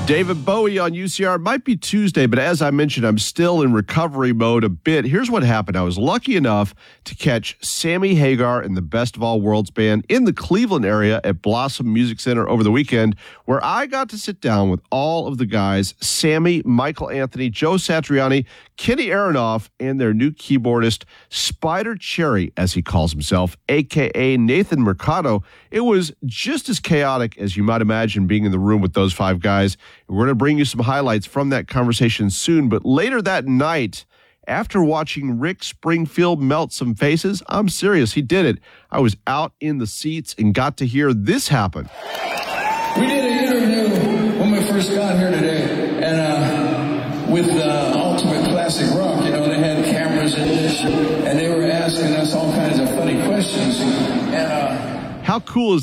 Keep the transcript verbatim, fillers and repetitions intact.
David Bowie on U C R. It might be Tuesday, but as I mentioned, I'm still in recovery mode a bit. Here's what happened. I was lucky enough to catch Sammy Hagar and the Best of All Worlds band in the Cleveland area at Blossom Music Center over the weekend, where I got to sit down with all of the guys, Sammy, Michael Anthony, Joe Satriani, Kenny Aronoff, and their new keyboardist, Spider Cherry, as he calls himself, a k a. Nathan Mercado. It was just as chaotic as you might imagine being in the room with those five guys. We're going to bring you some highlights from that conversation soon, but later that night, after watching Rick Springfield melt some faces, I'm serious, he did it. I was out in the seats and got to hear this happen. We did an interview when we first got here today, and uh, with uh, Ultimate Classic Rock, you know, they had cameras in this, and they were asking us all kinds of funny questions. And uh, how cool is